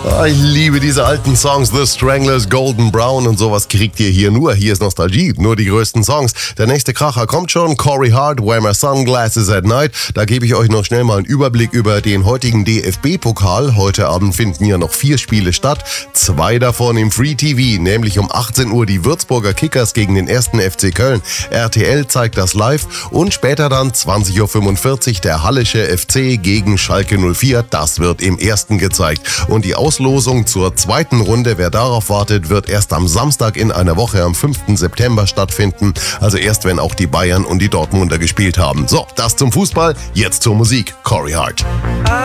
Ich liebe diese alten Songs, The Stranglers, Golden Brown und sowas kriegt ihr hier nur. Hier ist Nostalgie, nur die größten Songs. Der nächste Kracher kommt schon, Corey Hart, Wear My Sunglasses at Night. Da gebe ich euch noch schnell mal einen Überblick über den heutigen DFB-Pokal. Heute Abend finden ja noch 4 Spiele statt, 2 davon im Free TV, nämlich um 18 Uhr die Würzburger Kickers gegen den 1. FC Köln. RTL zeigt das live und später dann 20.45 Uhr der Hallische FC gegen Schalke 04. Das wird im ersten gezeigt. Und die Auslosung zur zweiten Runde, wer darauf wartet, wird erst am Samstag in einer Woche am 5. September stattfinden. Also erst, wenn auch die Bayern und die Dortmunder gespielt haben. So, das zum Fußball, jetzt zur Musik. Corey Hart.